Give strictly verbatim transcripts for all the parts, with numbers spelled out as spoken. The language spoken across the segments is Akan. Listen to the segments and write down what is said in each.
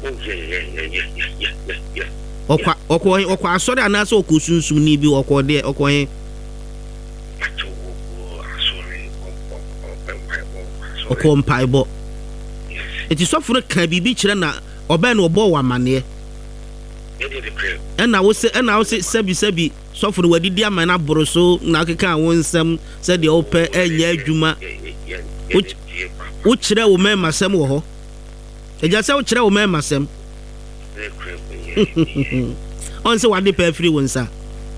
yeah, yeah, yeah, yeah, yeah, yeah, yeah. Okwa okwa okwa asori anase okosunsum ni bi okwa de okwa he. Okwa mpaibo. Eti sofo kan bibi kire na oba na obo wa mane. Ena wo se ena wo se sabi sabi sofo no wadidi ama na boroso na akeka won nsam se de ope enya adwuma. Wo kire wo mema sem wo ho. Eja se wo kire wo mema sem. On se wade pa free wonsa.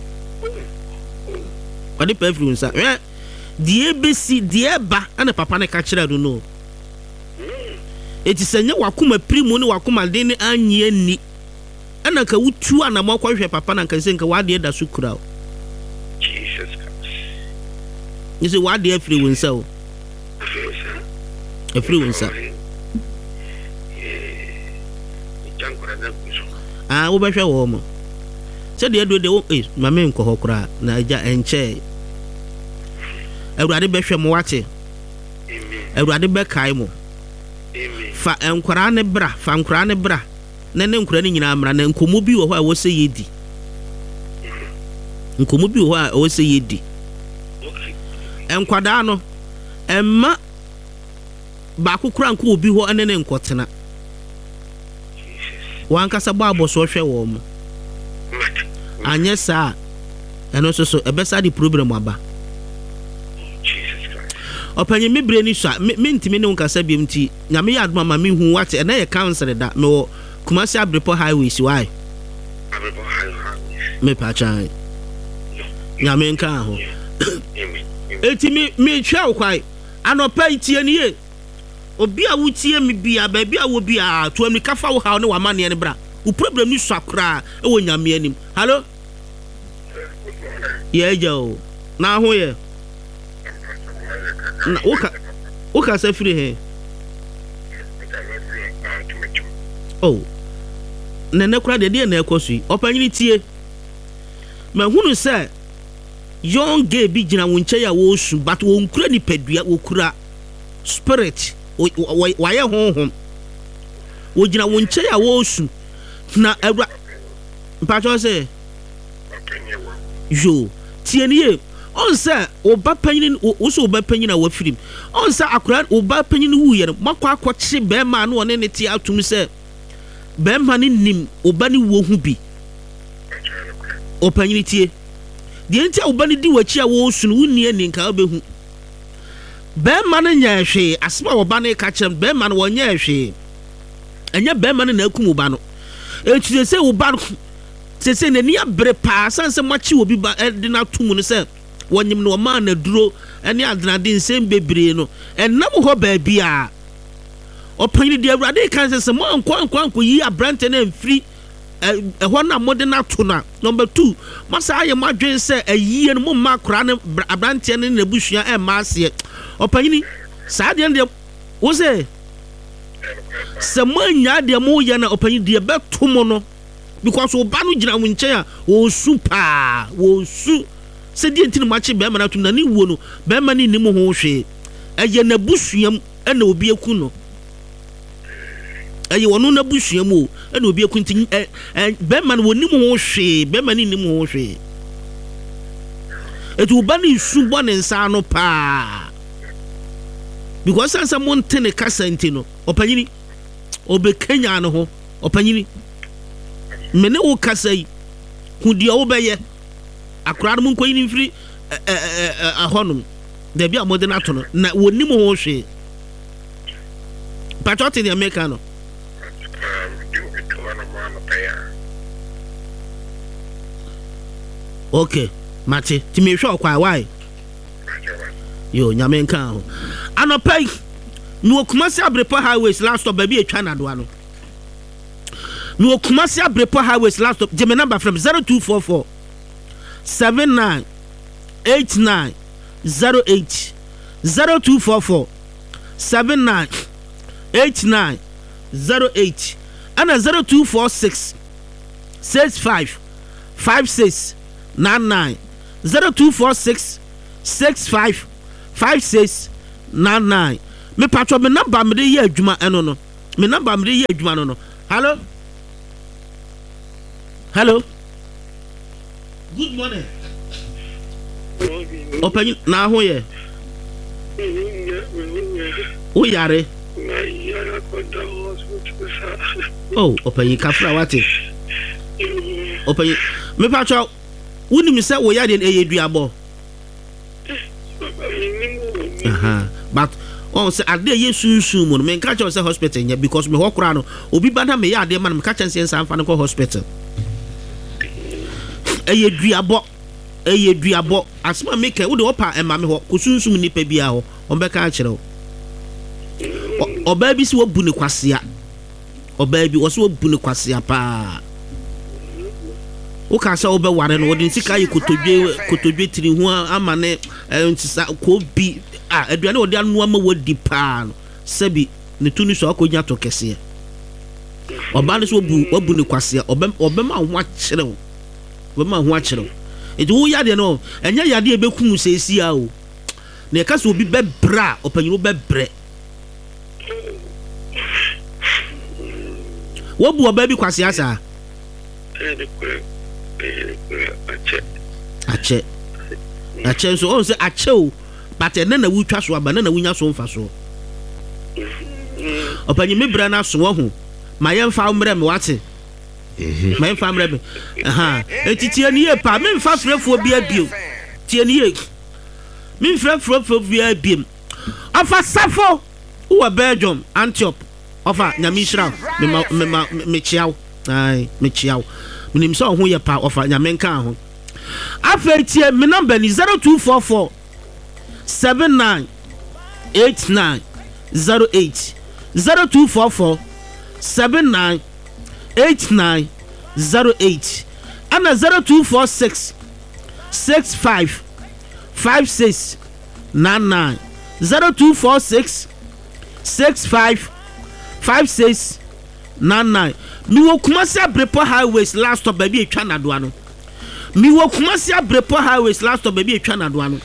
Wade pa free wonsa. Eh die besi die ba ana papa ne ka kire do no. Eti senye wakuma primo ne wakuma de ne anye ni. Ana ka wutu ana makwa hwe papa na nka se nka wade da su kura. Jesus Christ. You say wade free wonsa o. Free wonsa. Ah, wo behwe wo mo. Se de do de wo eh mame nko hokura na aja enche. Awurade behwe mo wate. Amen. Awurade be kai mo. Amen. Fa enkwara ne bra, fa enkwara ne bra. Na ne enkwara ne nyina amra na nkomo bi wo ho a wo se yedi. Nkomo bi wo ho a wo se yedi. Okay. Enkwada no emma ba kokura nko obi ho ene ne nkotena. Wankasa ba aboso hwe wo mo anye sa eno so so ebesa di problem aba Jesus Christ opanyi mebre ni so me ntimi ne wonkasa biemti nyame ya adoma ma me hu wate ena ye council da no Kumasi Abrepo highways why Abrepo highways me pa chan nyame nka ho eti me me twa kwai anopa itie ni ye obi a wutie mi bia ba bia wo bia to amika fa wo ha ne wa mane ne bra wo problem ni so akra e wo nyame anim hallo ye jo na ho ye na woka woka sa free he oh na na kura de de na ekosu opanyini tie ma hunu se young gay bi gina wo nche ya wo su but wo nkura ni padua wo kura spirit waye honhom wo gina wo nche ya wo su na awra mpacho se yo tienie on se oba panyin wo so oba panyin na wa firim on se akura oba panyin wu ye makwa akwachi be ma na one ne ti atum se be ma ni nim oba ni wo hu bi o panyin tie de ntia oba ni di wachi a wo su no wuni ani nka obehu be ma na nya hwe asema oba na ka chem be ma na wonya hwe enya be ma na na akum oba no etu se oba no se se na ni abre pa sanse machi obi ba de na tumu no se wonyim no ma na duro ene adenade nsem bebre no enam ho ba bia opanyin di awurade kan se se mo anko anko anko yi abrante na mfiri ehɔ na mode na to na number two masa aye madwen se ayie no mo ma kora ne abrante ne na busua e ma ase opanyin saa de de wo se se manya de mo ye na opanyin de beto mo no because oba no gina wonche a wo su pa wo su se de ntini machi be ma na tum na ni wo no be ma ni nim ho hwe eye na busuam e na obi eku no eye wono na busuam o e na obi eku ntin be ma no wonim ho hwe be ma ni nim ho hwe etu oba ni su bo ne nsa no pa because sansa montene kasa ntino opanyini obekanya no ho opanyini mene wo kasa yi hudia wo beye akura no nko yin mfiri ahonum da bia modern ato no na wonim ho hwe patriotic the americano okay mate ti me hwe okwa why yo nyame nka ho anopai no Kumasi Abrepo highways last stop baby etwa na do ano no Kumasi Abrepo highways last stop jeme number from zero two four four seven nine eight nine zero eight zero two four four seven nine eight nine zero eight and zero two four six six five five six nine nine zero two four six six five five six nine nine me patro me number me dey adwuma eno no me number me dey adwuma no no Hello? Hello? Good morning. Open na ho ye. O yare. Oh, open kafra wate. Open me pa cho woni mi say wo yare na eyeduabo. Aha, but on say ade ye sunsun mo me nka cho say hospital nya because me ho kura no obi ba na me ya ade ma me ka chen sen san fa no hospital. Eyeduabo eyeduabo asma make wo de opa ema me ho kusunsun nipa bia ho on be ka kire. Oba bi si wo bu ne kwasea. Oba bi wo so wo bu ne kwasea pa. Wo ka sa wo be ware no wo de sika yi kotodwe kotodwe tiri ho ama ne ntisa ko bi ah aduane wo de anu ama wo di pa no sebi ne tunu so akonya to kese. Oba ne so wo bu wo bu ne kwasea oba oba ma ho akire wo. Oba ma ho akire wo. Enti wo ya de no enya ya de ebekum sesi a o. Ne ka so obi be bra opanyi wo be bre. Wo bu oba bi kwase asa ache ache so on say ache o but na na wu twa so aba na na wunya so mfa so opanyi me bra na so ho ma ye mfa umre me wate ma ye mfa umre me aha etitie ni e pa me mfa frefo bi abio tie ni e me frefo bi abiem afa safo wo Belgium Antioch ofa nyamishra me me me chiaw ai me chiaw minim so ho ye pa ofa nyamenka ho afetie me number ni zero two four four seven nine eight nine zero eight zero two four four seven nine eight nine zero eight and zero two four six six five five six nine nine zero two four six six five five six nine nine. Mi wo Kumasi Abrepo highways last stop baby etwa na do ano. Mi wo Kumasi Abrepo highways last stop baby etwa na do ano.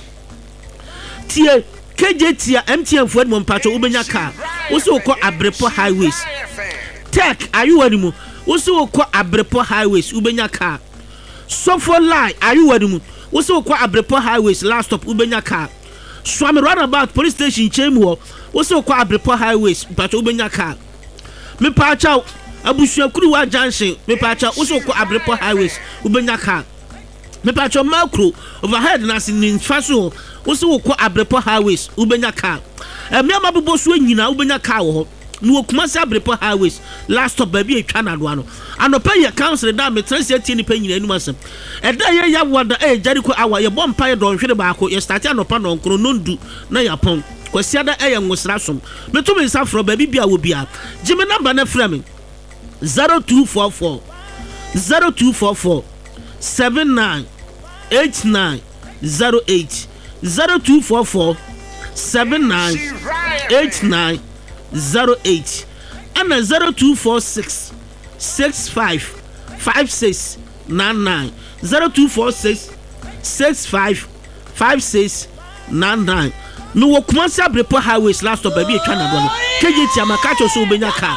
Tie K J T M T N fo edmo mpacho ubenya car. Wo se wo kọ Abrepo highways. Tech ayu wanimu. Wo se wo kọ Abrepo highways ubenya car. Sofo lie ayu wanimu. Wo se wo kọ Abrepo highways last stop ubenya car. Swami roundabout police station chemu. Wo se wo kọ Abrepo highways mpacho ubenya car. Me pa cha abusua kuruwa junction me pa cha wo se wo kọ Abrepo highways ubenya car. Me pa cha macro overhead na sin faso wo se wo kọ Abrepo highways ubenya car. E me amabobo so nyina ubenya car wo ho. Ni wo Kumasi Abrepo highways last stop baby etwa na do ano. Anopa ye council da me transit tie ni pa nyina enu asem. E da ye ya wada e Jericho awa ye bom pa ye don hwere ba ko ye start anopa no nkro nondu na ya pon. Kwasiada e ye nwosra som. Me to me nsa fro baby bia wo bia. Jime number na fra me zero two four four zero two four four seven nine eight nine zero eight zero two four four seven nine eight nine zero eight and a zero two four six six five five six nine nine zero two four six six five five six nine nine. Me wo Kumasi Abrepo highways last stop baby etwa na do no K J T amakacho so ubenya car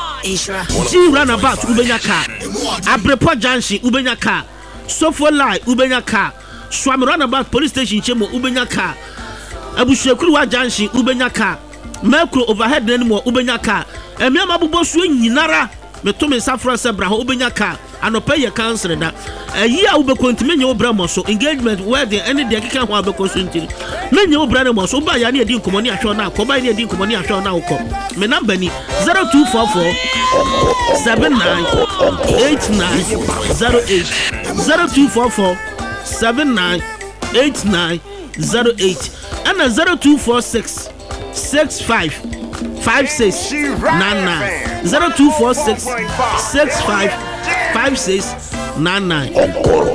G roundabout ubenya car Abrepo junction ubenya car Sofo line ubenya car Swami roundabout police station chemo ubenya car Abushekuruwa junction ubenya car Macro overhead na mo ubenya car emi amabobo so nyinara me to me safra se bra ho ubenya car anopa ye cancer da ayi a wo be kontime nye obra mo so engagement wedding any de keka ho abeko so ntiri me nye obra na mo so ba ya na edi nkomoni ahwe na ko ba na edi nkomoni ahwe na ko me number ni zero two four four seven nine eight nine zero eight zero two four four seven nine eight nine zero eight and zero two four six six five five six nine nine zero two four six six five five six nine nine.